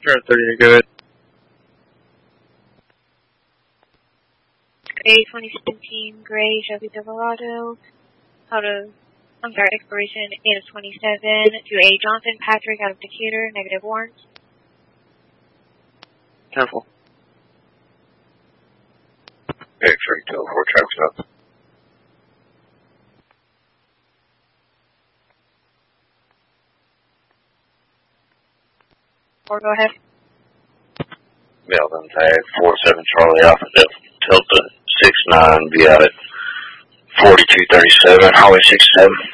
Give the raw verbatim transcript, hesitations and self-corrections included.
Turn thirty to good. A twenty seventeen Gray Chevy Silverado. Out of, I'm sorry, expiration eight of twenty-seven to A Johnson Patrick out of Decatur, negative warrants. Careful. X-ray two oh four, traffic up. Or go ahead. Melvin tag four seven Charlie Alpha Delta six nine, be out at forty-two thirty-seven, Highway sixty-seven.